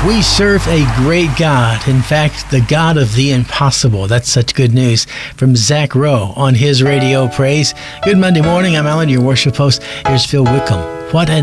We serve a great God. In fact, the God of the impossible. That's such good news from Zach Rowe on his Radio Praise. Good Monday morning. I'm Alan, your worship host. Here's Phil Wickham. What an